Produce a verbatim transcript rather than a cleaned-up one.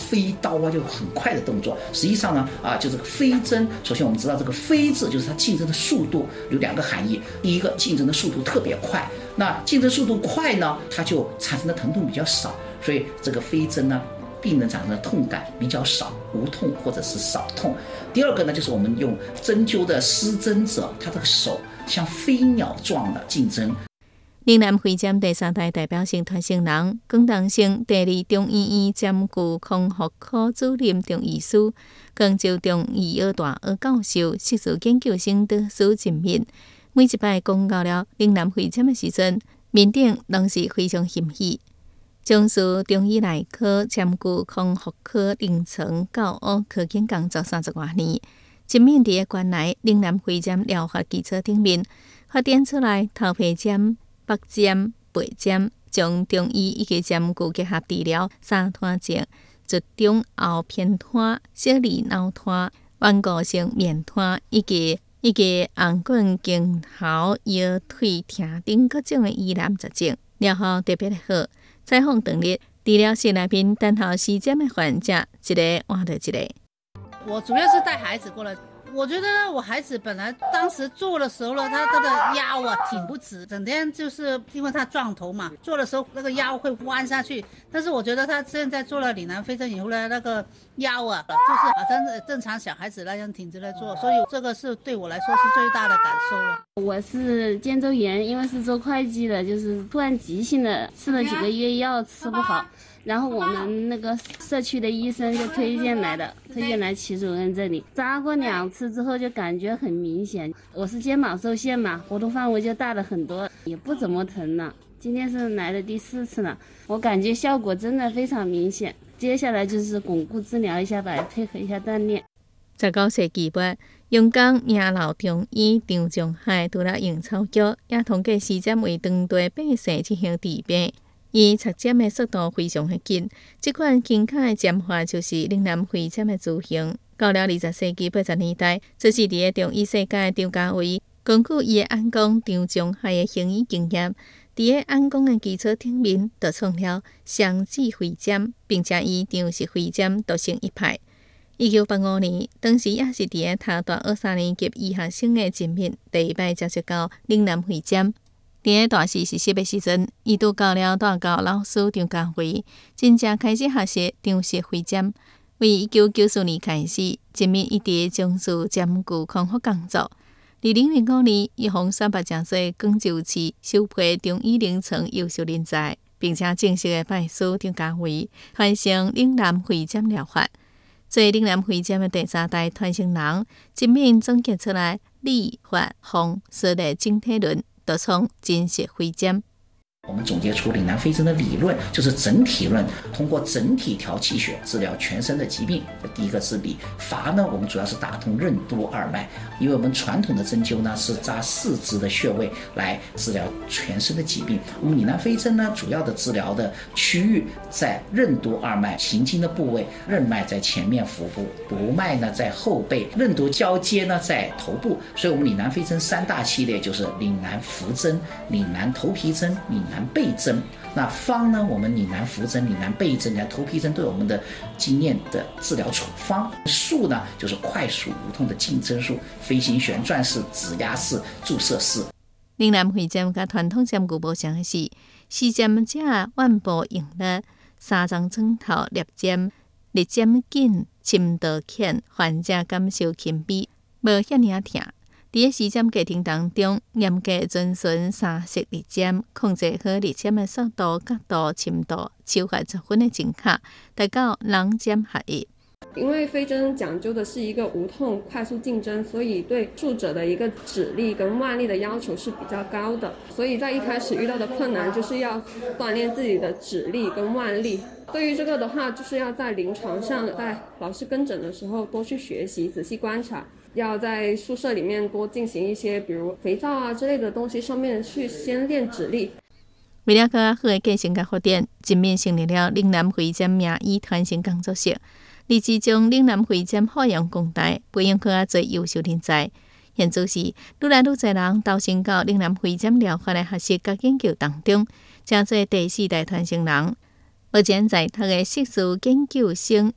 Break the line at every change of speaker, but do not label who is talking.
飞刀啊，就很快的动作。实际上呢，啊，就这个飞针，首先我们知道这个飞字就是它竞争的速度有两个含义，第一个竞争的速度特别快，那竞争速度快呢，它就产生的疼痛比较少，所以这个飞针呢，病人产生的痛感比较少，无痛或者是少痛。第二个呢，就是我们用针灸的施针者，他的手像飞鸟状的竞争。
岭南会针第三代代表性传承人，广东省第二中医院针灸康复科主任中医师、广州中医药大学教授、硕士研究生导师陈敏，每一摆讲到了岭南会针的时阵，面顶拢是非常欣喜。从事中医内科、针灸康复科临床教学科研工作三十多年，陈敏伫个原来岭南会针疗法基础顶面，发展出来头皮针、北针、背针，将中医以及针灸结合治疗三摊症、卒中后偏瘫、小儿脑瘫、顽固性面瘫以及以及红棍颈喉腰腿疼等各种的疑难杂症，疗效特别的好。采访当日，治疗室内面等候施针的患者，一个换着一个。
我主要是带孩子过来。我觉得我孩子本来当时做的时候呢，他他的腰啊挺不直，整天就是因为他撞头嘛，做的时候那个腰会弯下去。但是我觉得他现在做了岭南飞针以后呢，那个腰啊，就是好像正常小孩子那样挺着来做，所以这个是对我来说是最大的感受了。
我是肩周炎，因为是做会计的，就是突然急性的吃了几个月药吃不好。然后我们那个社区的医生就推荐来的，推荐来齐主任这里扎过两次之后就感觉很明显。我是肩膀受限嘛，活动范围就大了很多，也不怎么疼了。今天是来的第四次了，我感觉效果真的非常明显。接下来就是巩固治疗一下吧，配合一下锻炼。
十九世纪末，香港名老中医张仲海除了用草药，也通过施针为当地百姓进行治病。伊插针的速度非常的紧，这款轻巧的针法就是岭南会针的雏形。到了二十世纪八十年代，就是伫个中医世界张家伟根据伊的按工张仲海的行医经验，伫个按工的基础顶面，就创了双指会针，并且以张氏会针独成一派。一九八五年，当时也是伫个读大学三年级医学生的陈敏，第一摆接触到岭南会针。伫个大四实习的时阵，伊拄到了大教老师张家辉，真正开始学习张氏会针。为一九九四年开始，陈敏一直从事针灸康复工作。二零零五年，伊获三百正岁广州市首批中医临床优秀人才，并且正式的拜师张家辉，传承岭南会针疗法。做岭南会针的第三代传承人，陈敏总结出来理、法、方四个整体论。得从金血会针。
我们总结出岭南飞针的理论，就是整体论，通过整体调气血，治疗全身的疾病。第一个是理，法呢，我们主要是打通任督二脉，因为我们传统的针灸呢是扎四肢的穴位来治疗全身的疾病。我们岭南飞针呢，主要的治疗的区域在任督二脉行经的部位，任脉在前面腹部，督脉呢在后背，任督交接呢在头部。所以我们岭南飞针三大系列就是岭南扶针、岭南头皮针、岭南背针。那方呢，我们岭南扶针、岭南背针、岭南头皮针都有我们的经验的治疗处方。术呢，就是快速无痛的进针术，飞行旋转式、指压式、注射式。
岭南会针甲传统针灸无相的是，施针者腕部用力，三张针头捏针，力针紧，深度浅，患者感受轻微，无遐尔疼。伫个施针过程当中，严格遵循三式力针，控制好力针的速度、角度、深度，手法十分的精确，达到人针合一。
因为飞针讲究的是一个无痛快速进针，所以对术者的一个指力跟腕力的要求是比较高的。所以在一开始遇到的困难就是要锻炼自己的指力跟腕力。对于这个的话，就是要在临床上，在老师跟诊的时候多去学习，仔细观察。要在宿舍里面多进行一些比如肥皂啊之类的东西上面去先练指力。
为了更好的继承甲发展，陈敏成立了岭南会针名医传承工作室，立志将岭南会针发扬光大，培养更多优秀人才。现在是愈来愈多人投身到岭南会针疗法的学习甲研究当中，正做第四代传承人。目前在读的硕士研究生